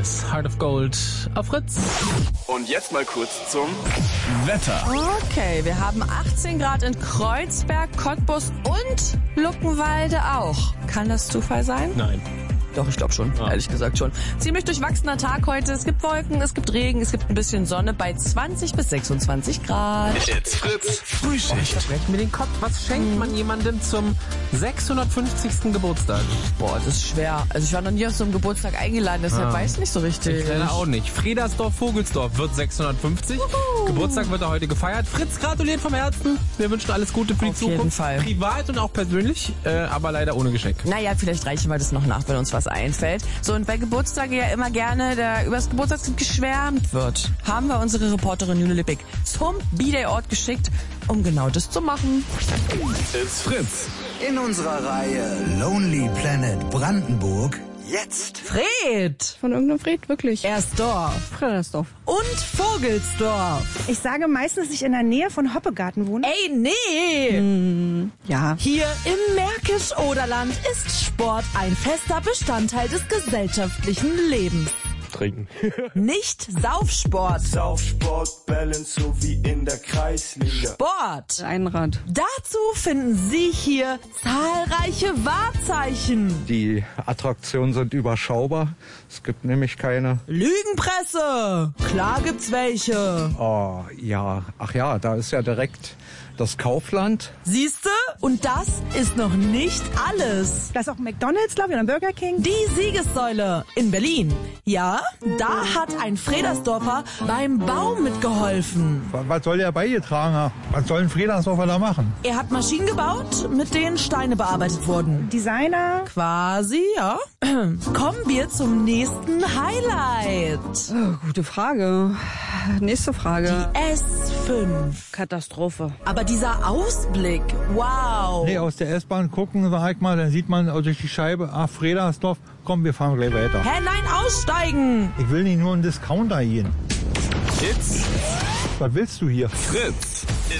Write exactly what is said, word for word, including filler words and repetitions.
Promise, Heart of Gold auf Fritz. Und jetzt mal kurz zum Wetter. Okay, wir haben achtzehn Grad in Kreuzberg, Cottbus und Luckenwalde auch. Kann das Zufall sein? Nein. Doch, ich glaube schon, Ah. ehrlich gesagt schon. Ziemlich durchwachsener Tag heute. Es gibt Wolken, es gibt Regen, es gibt ein bisschen Sonne bei zwanzig bis sechsundzwanzig Grad. It's Fritz Frühschicht. Brech mir den Kopf. Was schenkt man jemandem zum sechshundertfünfzigsten Geburtstag? Boah, das ist schwer. Also ich war noch nie auf so einem Geburtstag eingeladen, deshalb Ah. weiß ich nicht so richtig. Ich leider auch nicht. Fredersdorf Vogelsdorf wird sechshundertfünfzig. Juhu. Geburtstag wird er heute gefeiert. Fritz gratuliert vom Herzen. Wir wünschen alles Gute für die Auf Zukunft. jeden Fall. Privat und auch persönlich, äh, aber leider ohne Geschenk. Naja, vielleicht reichen wir das noch nach, wenn uns was einfällt. So, und weil Geburtstage ja immer gerne der, über das Geburtstagskind geschwärmt wird, haben wir unsere Reporterin Jule Lippig zum B-Day-Ort geschickt, um genau das zu machen. It's Fritz. In unserer Reihe Lonely Planet Brandenburg jetzt Fred! Von irgendeinem Fred, wirklich. Ersdorf. Fredersdorf. Und Vogelsdorf. Ich sage meistens, dass ich in der Nähe von Hoppegarten wohne. Ey, nee! Ja. Hier im Märkisch-Oderland ist Sport ein fester Bestandteil des gesellschaftlichen Lebens. Trinken. Nicht Saufsport. Saufsport, Balance, so wie in der Kreisliga. Sport. Einrad. Dazu finden Sie hier zahlreiche Wahrzeichen. Die Attraktionen sind überschaubar. Es gibt nämlich keine. Lügenpresse. Klar gibt's welche. Oh, ja. Ach ja, da ist ja direkt das Kaufland. Siehste? Und das ist noch nicht alles. Da ist auch ein McDonald's, glaube ich, oder ein Burger King. Die Siegessäule in Berlin. Ja, da hat ein Fredersdorfer beim Bau mitgeholfen. Was soll der beigetragen haben? Was soll ein Fredersdorfer da machen? Er hat Maschinen gebaut, mit denen Steine bearbeitet wurden. Designer. Quasi, ja. Kommen wir zum nächsten Highlight. Oh, gute Frage. Nächste Frage. S fünf. Katastrophe. Aber dieser Ausblick, wow. Nee, aus der S-Bahn gucken, sag ich mal, dann sieht man durch die Scheibe, ah, Fredersdorf, komm, wir fahren gleich weiter. Hä, nein, aussteigen. Ich will nicht nur einen Discounter gehen. It's Was willst du hier? Fritz.